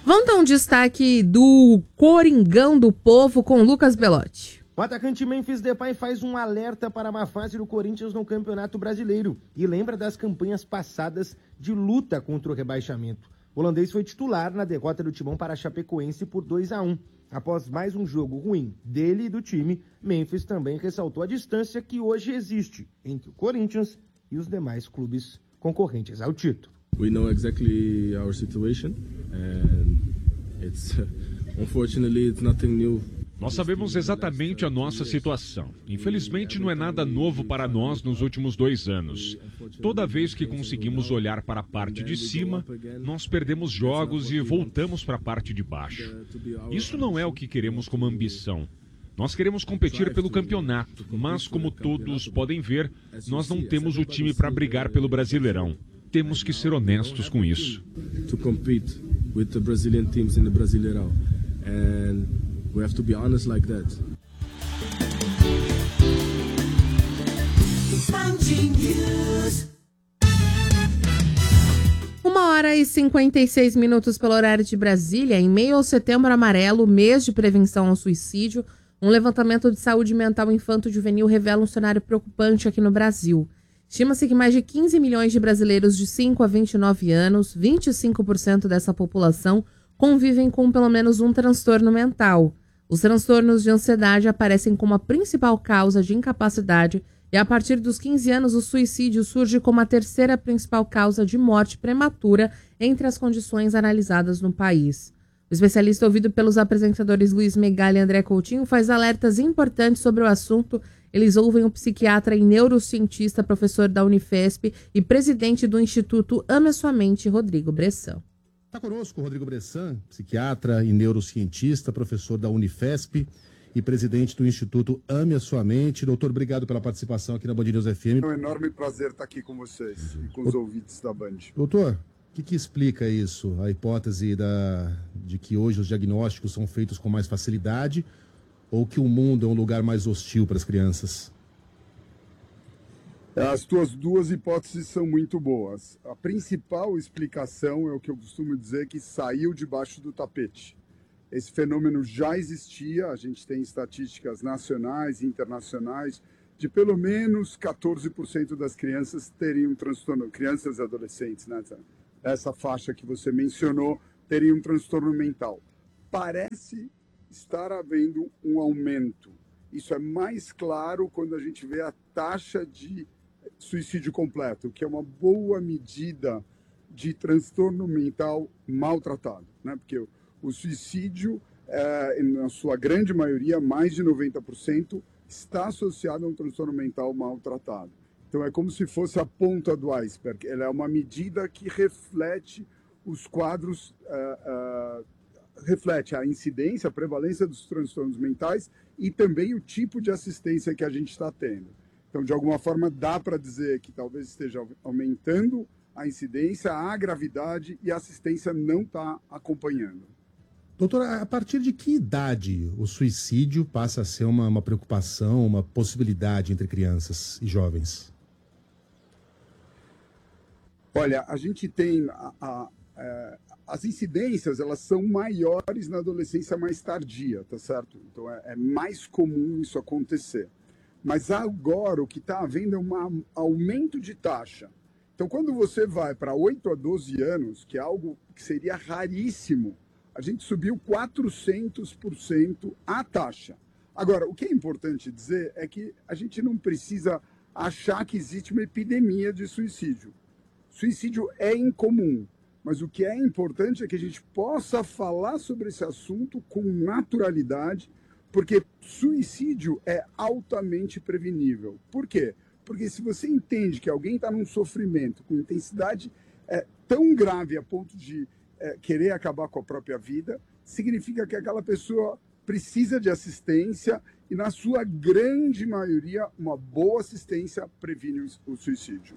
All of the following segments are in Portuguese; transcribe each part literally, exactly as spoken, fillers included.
Vamos dar um destaque do Coringão do Povo com Lucas Belotti. O atacante Memphis Depay faz um alerta para a má fase do Corinthians no Campeonato Brasileiro e lembra das campanhas passadas de luta contra o rebaixamento. O holandês foi titular na derrota do Timão para a Chapecoense por dois a um. Após mais um jogo ruim dele e do time, Memphis também ressaltou a distância que hoje existe entre o Corinthians e os demais clubes concorrentes ao título. We know exactly our situation and it's unfortunately it's nothing new. Nós sabemos exatamente a nossa situação. Infelizmente, não é nada novo para nós nos últimos dois anos. Toda vez que conseguimos olhar para a parte de cima, nós perdemos jogos e voltamos para a parte de baixo. Isso não é o que queremos como ambição. Nós queremos competir pelo campeonato, mas como todos podem ver, nós não temos o time para brigar pelo Brasileirão. Temos que ser honestos com isso. To compete with the Brazilian teams in the Brasileirão. And we have to be honest like that. Uma hora e cinquenta e seis minutos pelo horário de Brasília. Em meio ao Setembro Amarelo, mês de prevenção ao suicídio, um levantamento de saúde mental infanto-juvenil revela um cenário preocupante aqui no Brasil. Estima-se que mais de quinze milhões de brasileiros de cinco a vinte e nove anos, vinte e cinco por cento dessa população, convivem com pelo menos um transtorno mental. Os transtornos de ansiedade aparecem como a principal causa de incapacidade e, a partir dos quinze anos, o suicídio surge como a terceira principal causa de morte prematura entre as condições analisadas no país. O especialista ouvido pelos apresentadores Luiz Megali e André Coutinho faz alertas importantes sobre o assunto. Eles ouvem o psiquiatra e neurocientista, professor da Unifesp e presidente do Instituto Ame a Sua Mente, Rodrigo Bressan. Está conosco o Rodrigo Bressan, psiquiatra e neurocientista, professor da Unifesp e presidente do Instituto Ame a Sua Mente. Doutor, obrigado pela participação aqui na Band News F M. É um enorme prazer estar aqui com vocês e com os o... ouvintes da Band. Doutor, o que, que explica isso? A hipótese da... de que hoje os diagnósticos são feitos com mais facilidade ou que o mundo é um lugar mais hostil para as crianças? As tuas duas hipóteses são muito boas. A principal explicação é o que eu costumo dizer, que saiu debaixo do tapete. Esse fenômeno já existia, a gente tem estatísticas nacionais e internacionais de pelo menos quatorze por cento das crianças teriam um transtorno, crianças e adolescentes, né? Essa faixa que você mencionou, teriam um transtorno mental. Parece estar havendo um aumento. Isso é mais claro quando a gente vê a taxa de suicídio completo, que é uma boa medida de transtorno mental maltratado, né? Porque o, o suicídio, é, na sua grande maioria, mais de noventa por cento, está associado a um transtorno mental maltratado. Então é como se fosse a ponta do iceberg. Ela é uma medida que reflete os quadros, uh, uh, reflete a incidência, a prevalência dos transtornos mentais e também o tipo de assistência que a gente está tendo. Então, de alguma forma, dá para dizer que talvez esteja aumentando a incidência, a gravidade e a assistência não está acompanhando. Doutora, a partir de que idade o suicídio passa a ser uma, uma preocupação, uma possibilidade entre crianças e jovens? Olha, a gente tem... A, a, a, as incidências, elas são maiores na adolescência mais tardia, tá certo? Então, é, é mais comum isso acontecer. Mas agora o que está havendo é um aumento de taxa. Então, quando você vai para oito a doze anos, que é algo que seria raríssimo, a gente subiu quatrocentos por cento a taxa. Agora, o que é importante dizer é que a gente não precisa achar que existe uma epidemia de suicídio. Suicídio é incomum, mas o que é importante é que a gente possa falar sobre esse assunto com naturalidade, porque suicídio é altamente prevenível. Por quê? Porque se você entende que alguém está num sofrimento com intensidade é, tão grave a ponto de é, querer acabar com a própria vida, significa que aquela pessoa precisa de assistência e, na sua grande maioria, uma boa assistência previne o, o suicídio.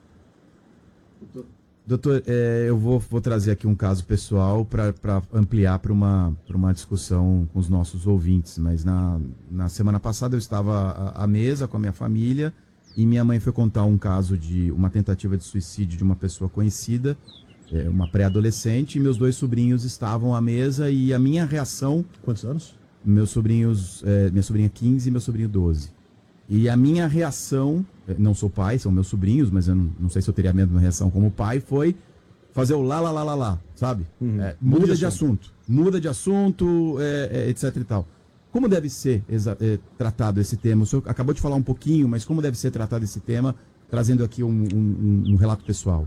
Doutor, é, eu vou, vou trazer aqui um caso pessoal para ampliar para uma, uma discussão com os nossos ouvintes, mas na, na semana passada eu estava à, à mesa com a minha família e minha mãe foi contar um caso de uma tentativa de suicídio de uma pessoa conhecida é, uma pré-adolescente, e meus dois sobrinhos estavam à mesa e a minha reação... Quantos anos? Meus sobrinhos, é, minha sobrinha quinze e meu sobrinho doze. E a minha reação, não sou pai, são meus sobrinhos, mas eu não, não sei se eu teria a mesma reação como pai, foi fazer o lá, lá, lá, lá, lá, sabe? Uhum. É, muda de assunto. Muda de assunto, é, é, etc e tal. Como deve ser é, tratado esse tema? O senhor acabou de falar um pouquinho, mas como deve ser tratado esse tema, trazendo aqui um, um, um relato pessoal?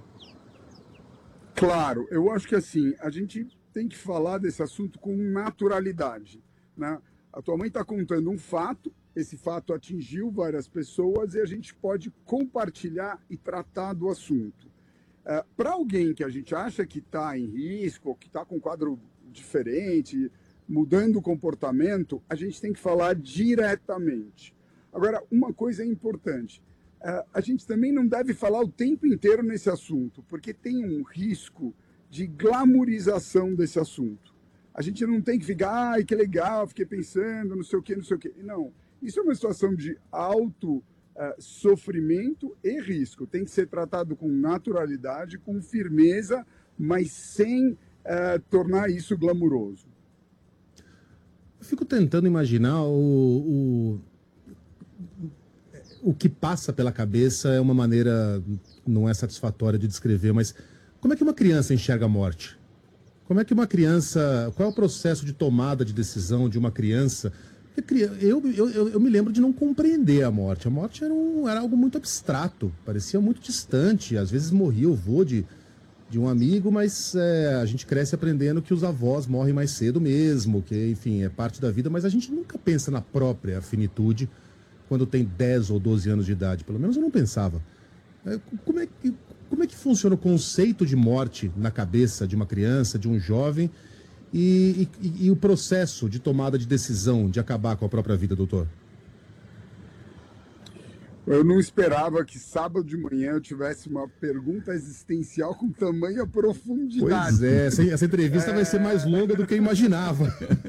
Claro, eu acho que assim, a gente tem que falar desse assunto com naturalidade, né? A tua mãe está contando um fato, esse fato atingiu várias pessoas e a gente pode compartilhar e tratar do assunto. É, para alguém que a gente acha que está em risco, que está com um quadro diferente, mudando o comportamento, a gente tem que falar diretamente. Agora, uma coisa é importante, é, a gente também não deve falar o tempo inteiro nesse assunto, porque tem um risco de glamorização desse assunto. A gente não tem que ficar, ai, que legal, fiquei pensando, não sei o quê, não sei o quê. Não, isso é uma situação de alto uh, sofrimento e risco. Tem que ser tratado com naturalidade, com firmeza, mas sem uh, tornar isso glamuroso. Eu fico tentando imaginar o, o, o que passa pela cabeça, é uma maneira, não é satisfatória de descrever, mas como é que uma criança enxerga a morte? Como é que uma criança... Qual é o processo de tomada de decisão de uma criança? Eu, eu, eu, eu me lembro de não compreender a morte. A morte era, um, era algo muito abstrato, parecia muito distante. Às vezes morria o vô de, de um amigo, mas é, a gente cresce aprendendo que os avós morrem mais cedo mesmo, que, enfim, é parte da vida, mas a gente nunca pensa na própria finitude quando tem dez ou doze anos de idade. Pelo menos eu não pensava. É, como é que... Como é que funciona o conceito de morte na cabeça de uma criança, de um jovem, e, e, e o processo de tomada de decisão de acabar com a própria vida, doutor? Eu não esperava que sábado de manhã eu tivesse uma pergunta existencial com tamanha profundidade. Pois é, essa, essa entrevista é... vai ser mais longa do que eu imaginava.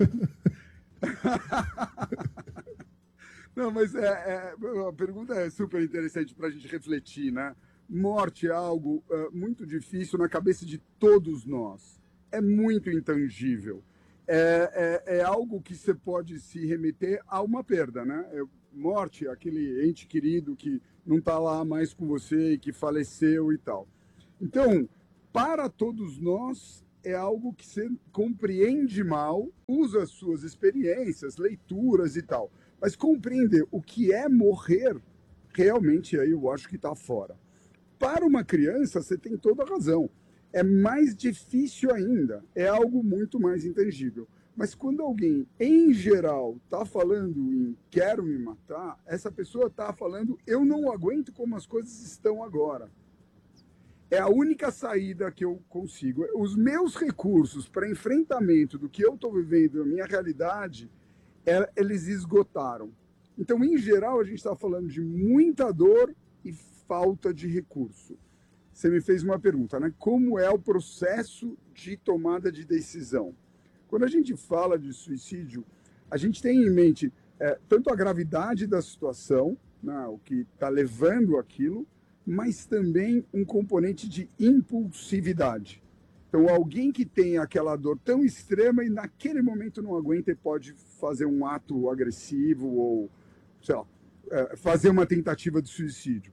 Não, mas é, é, a pergunta é super interessante para a gente refletir, né? Morte é algo uh, muito difícil na cabeça de todos nós. É muito intangível. É, é, é algo que você pode se remeter a uma perda, né? É, morte, aquele ente querido que não está lá mais com você e que faleceu e tal. Então, para todos nós, é algo que você compreende mal, usa as suas experiências, leituras e tal. Mas compreender o que é morrer, realmente aí eu acho que está fora. Para uma criança, você tem toda a razão. É mais difícil ainda, é algo muito mais intangível. Mas quando alguém, em geral, está falando em quero me matar, essa pessoa está falando eu não aguento como as coisas estão agora. É a única saída que eu consigo. Os meus recursos para enfrentamento do que eu estou vivendo, a minha realidade, é, eles esgotaram. Então, em geral, a gente está falando de muita dor e falta de recurso. Você me fez uma pergunta, né? Como é o processo de tomada de decisão? Quando a gente fala de suicídio, a gente tem em mente é, tanto a gravidade da situação, né, o que está levando aquilo, mas também um componente de impulsividade. Então, alguém que tem aquela dor tão extrema e naquele momento não aguenta e pode fazer um ato agressivo ou, sei lá, é, fazer uma tentativa de suicídio.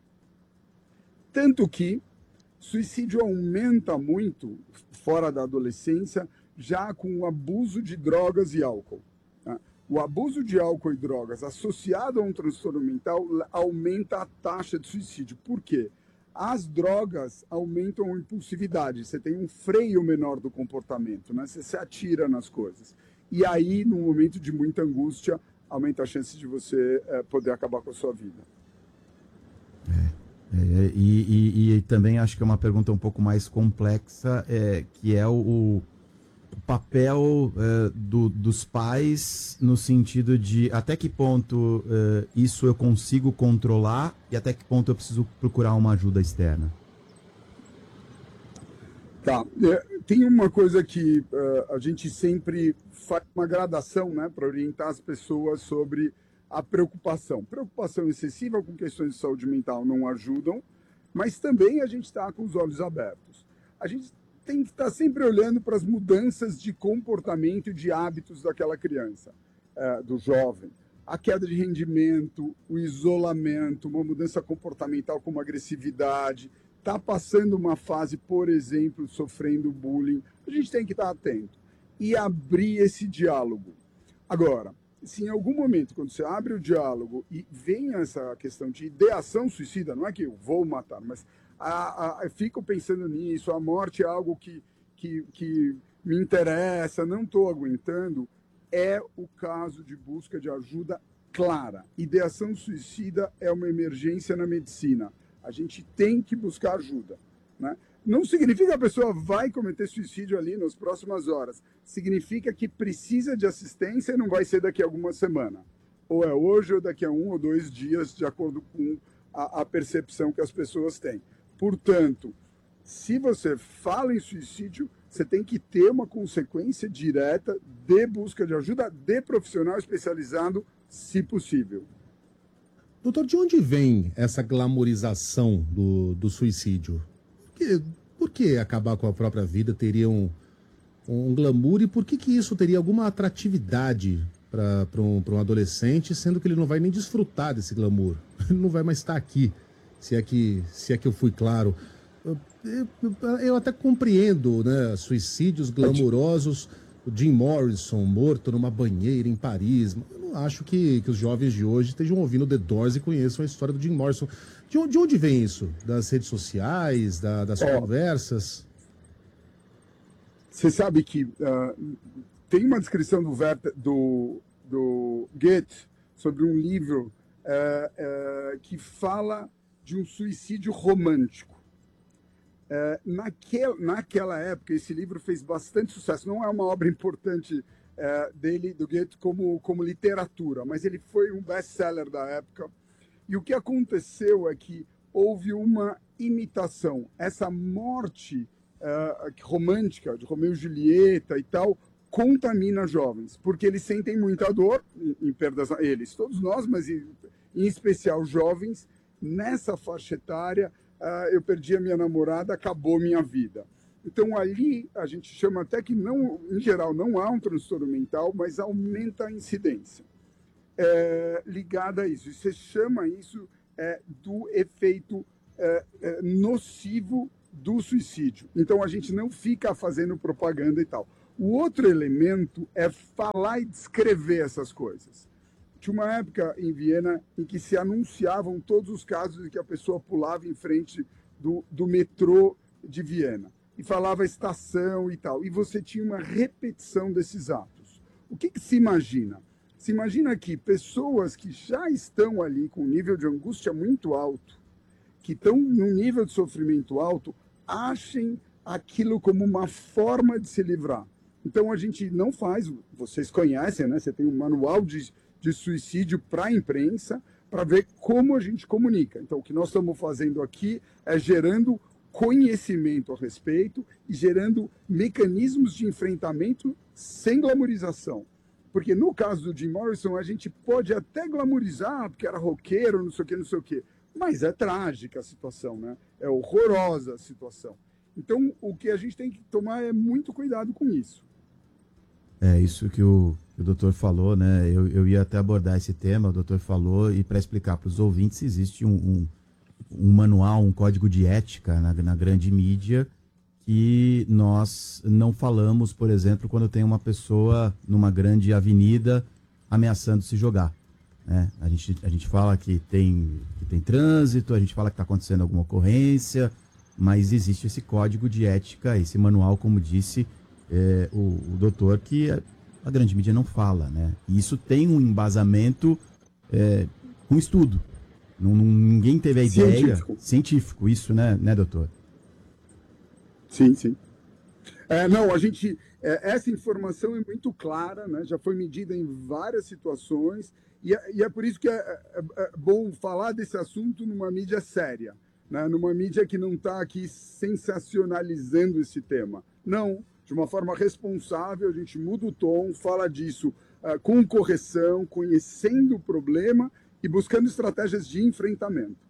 Tanto que suicídio aumenta muito, fora da adolescência, já com o abuso de drogas e álcool. Tá? O abuso de álcool e drogas associado a um transtorno mental aumenta a taxa de suicídio. Por quê? As drogas aumentam a impulsividade, você tem um freio menor do comportamento, né? Você se atira nas coisas. E aí, num momento de muita angústia, aumenta a chance de você é, poder acabar com a sua vida. É. É, e, e, e também acho que é uma pergunta um pouco mais complexa, é, que é o, o papel é, do, dos pais no sentido de até que ponto é, isso eu consigo controlar e até que ponto eu preciso procurar uma ajuda externa. Tá, é, tem uma coisa que uh, a gente sempre faz uma gradação, né, para orientar as pessoas sobre a preocupação. Preocupação excessiva com questões de saúde mental não ajudam, mas também a gente está com os olhos abertos. a gente tem que estar sempre olhando para as mudanças de comportamento e de hábitos daquela criança, é, do jovem. A queda de rendimento, o isolamento, uma mudança comportamental como agressividade, está passando uma fase, por exemplo, sofrendo bullying, a gente tem que estar atento e abrir esse diálogo. Agora, se em algum momento, quando você abre o diálogo e vem essa questão de ideação suicida, não é que eu vou matar, mas a, a, eu fico pensando nisso, a morte é algo que, que, que me interessa, não estou aguentando, é o caso de busca de ajuda clara. Ideação suicida é uma emergência na medicina. A gente tem que buscar ajuda, né? Não significa que a pessoa vai cometer suicídio ali nas próximas horas. Significa que precisa de assistência e não vai ser daqui a alguma semana. Ou é hoje ou daqui a um ou dois dias, de acordo com a, a percepção que as pessoas têm. Portanto, se você fala em suicídio, você tem que ter uma consequência direta de busca de ajuda de profissional especializado, se possível. Doutor, de onde vem essa glamorização do, do suicídio? Por que, por que acabar com a própria vida teria um, um glamour e por que, que isso teria alguma atratividade para um, um adolescente, sendo que ele não vai nem desfrutar desse glamour? Ele não vai mais estar aqui, se é que, se é que eu fui claro. Eu, eu, eu até compreendo, né, suicídios glamurosos, o Jim Morrison morto numa banheira em Paris. Eu não acho que, que os jovens de hoje estejam ouvindo The Doors e conheçam a história do Jim Morrison. De onde, de onde vem isso? Das redes sociais, da, das é. conversas? Você sabe que uh, tem uma descrição do, Werther, do, do Goethe sobre um livro uh, uh, que fala de um suicídio romântico. Uh, naquel, naquela época, esse livro fez bastante sucesso. Não é uma obra importante uh, dele, do Goethe, como, como literatura, mas ele foi um best-seller da época. E o que aconteceu é que houve uma imitação. Essa morte uh, romântica de Romeu e Julieta e tal contamina jovens, porque eles sentem muita dor em, em perdas, eles, todos nós, mas em, em especial jovens, nessa faixa etária, uh, eu perdi a minha namorada, acabou minha vida. Então ali a gente chama até que, não, em geral, não há um transtorno mental, mas aumenta a incidência. É, ligada a isso. E você chama isso é, do efeito é, é, nocivo do suicídio. Então, a gente não fica fazendo propaganda e tal. O outro elemento é falar e descrever essas coisas. Tinha uma época em Viena em que se anunciavam todos os casos em que a pessoa pulava em frente do, do metrô de Viena e falava estação e tal. E você tinha uma repetição desses atos. O que, que se imagina? Se imagina que pessoas que já estão ali com um nível de angústia muito alto, que estão num nível de sofrimento alto, achem aquilo como uma forma de se livrar. Então a gente não faz, vocês conhecem, né? Você tem um manual de, de suicídio para a imprensa, para ver como a gente comunica. Então o que nós estamos fazendo aqui é gerando conhecimento a respeito e gerando mecanismos de enfrentamento sem glamorização. Porque no caso do Jim Morrison, a gente pode até glamorizar, porque era roqueiro, não sei o que, não sei o que. Mas é trágica a situação, né? É horrorosa a situação. Então, o que a gente tem que tomar é muito cuidado com isso. É isso que o, que o doutor falou, né? Eu, eu ia até abordar esse tema, o doutor falou, e para explicar para os ouvintes, existe um, um, um manual, um código de ética na, na grande mídia, que nós não falamos, por exemplo, quando tem uma pessoa numa grande avenida ameaçando se jogar, né? A gente, a gente fala que tem, que tem trânsito, a gente fala que está acontecendo alguma ocorrência, mas existe esse código de ética, esse manual, como disse é, o, o doutor, que a, a grande mídia não fala, né? E isso tem um embasamento é, com estudo. Não, não, ninguém teve a ideia... Científico. Científico, isso, né, né, doutor? Sim, sim. É, não, a gente, é, essa informação é muito clara, né? Já foi medida em várias situações, e é, e é por isso que é, é, é bom falar desse assunto numa mídia séria, né? Numa mídia que não está aqui sensacionalizando esse tema. Não, de uma forma responsável, a gente muda o tom, fala disso uh, com correção, conhecendo o problema e buscando estratégias de enfrentamento.